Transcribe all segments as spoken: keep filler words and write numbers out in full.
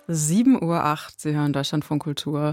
sieben Uhr acht, Sie hören Deutschlandfunk Kultur.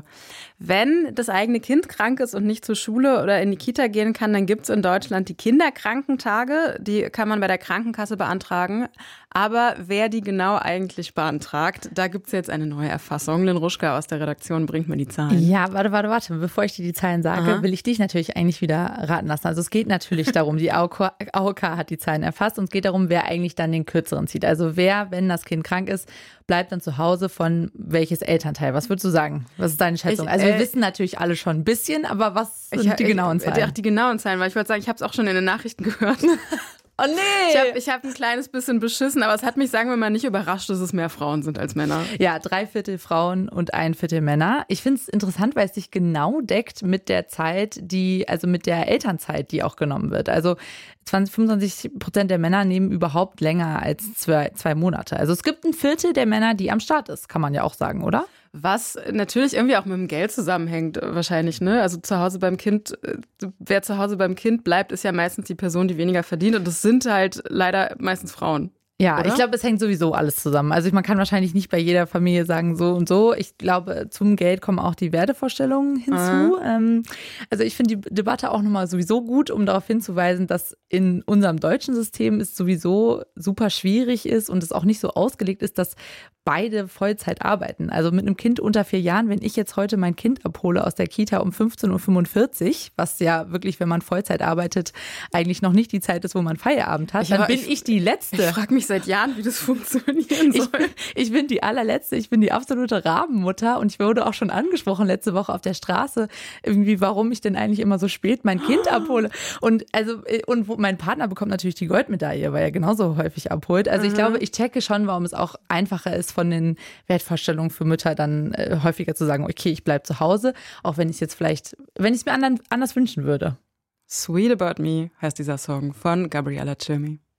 Wenn das eigene Kind krank ist und nicht zur Schule oder in die Kita gehen kann, dann gibt es in Deutschland die Kinderkrankentage. Die kann man bei der Krankenkasse beantragen. Aber wer die genau eigentlich beantragt, da gibt es jetzt eine neue Erfassung. Lynn Ruschka aus der Redaktion bringt mir die Zahlen. Ja, warte, warte, warte. Bevor ich dir die Zahlen sage, Aha. will ich dich natürlich eigentlich wieder raten lassen. Also es geht natürlich darum, die A O K, A O K hat die Zahlen erfasst und es geht darum, wer eigentlich dann den Kürzeren zieht. Also wer, wenn das Kind krank ist, bleibt dann zu Hause von welches Elternteil? Was würdest du sagen? Was ist deine Schätzung? Ich, also wir äh, wissen natürlich alle schon ein bisschen, aber was sind ich, die genauen Zahlen? Ich, die genauen Zahlen, weil ich wollte sagen, ich habe es auch schon in den Nachrichten gehört. Oh nee! Ich habe ich hab ein kleines bisschen beschissen, aber es hat mich, sagen wir mal, nicht überrascht, dass es mehr Frauen sind als Männer. Ja, drei Viertel Frauen und ein Viertel Männer. Ich finde es interessant, weil es sich genau deckt mit der Zeit, die, also mit der Elternzeit, die auch genommen wird. Also zwanzig, fünfundzwanzig Prozent der Männer nehmen überhaupt länger als zwei, zwei Monate. Also es gibt ein Viertel der Männer, die am Start ist, kann man ja auch sagen, oder? Was natürlich irgendwie auch mit dem Geld zusammenhängt wahrscheinlich, ne? Also zu Hause beim Kind, wer zu Hause beim Kind bleibt, ist ja meistens die Person, die weniger verdient. Und das sind halt leider meistens Frauen. Ja, oder? Ich glaube, es hängt sowieso alles zusammen. Also man kann wahrscheinlich nicht bei jeder Familie sagen so und so. Ich glaube, zum Geld kommen auch die Wertevorstellungen hinzu. Mhm. Also ich finde die Debatte auch nochmal sowieso gut, um darauf hinzuweisen, dass in unserem deutschen System es sowieso super schwierig ist und es auch nicht so ausgelegt ist, dass beide Vollzeit arbeiten. Also mit einem Kind unter vier Jahren, wenn ich jetzt heute mein Kind abhole aus der Kita um fünfzehn Uhr fünfundvierzig, was ja wirklich, wenn man Vollzeit arbeitet, eigentlich noch nicht die Zeit ist, wo man Feierabend hat, ich, dann bin ich, ich die Letzte. Ich frage mich seit Jahren, wie das funktionieren soll. Ich, ich bin die allerletzte, ich bin die absolute Rabenmutter und ich wurde auch schon angesprochen letzte Woche auf der Straße, irgendwie, warum ich denn eigentlich immer so spät mein Kind abhole. Und also und wo, mein Partner bekommt natürlich die Goldmedaille, weil er genauso häufig abholt. Also mhm. ich glaube, ich checke schon, warum es auch einfacher ist, von den Wertvorstellungen für Mütter dann äh, häufiger zu sagen, okay, ich bleibe zu Hause, auch wenn ich es jetzt vielleicht, wenn ich es mir anderen, anders wünschen würde. Sweet About Me heißt dieser Song von Gabriella Cilmi.